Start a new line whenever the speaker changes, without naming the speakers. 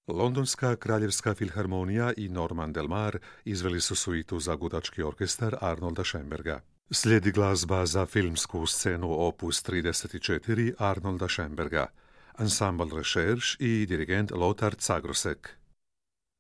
Londonska kraljevska filharmonija i Norman Del Mar izveli su suitu za gudački orkestar Arnolda Schönberga. Slijedi glazba za filmsku scenu opus 34 Arnolda Schönberga, ansambl Recherche i dirigent Lothar Zagrosek.